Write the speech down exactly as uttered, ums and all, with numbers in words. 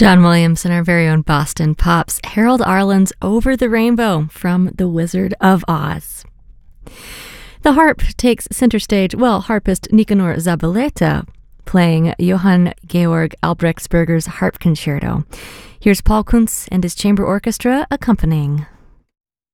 John Williams and our very own Boston Pops, Harold Arlen's Over the Rainbow from The Wizard of Oz. The harp takes center stage, well, harpist Nicanor Zabaleta playing Johann Georg Albrechtsberger's Harp Concerto. Here's Paul Kuntz and his chamber orchestra accompanying.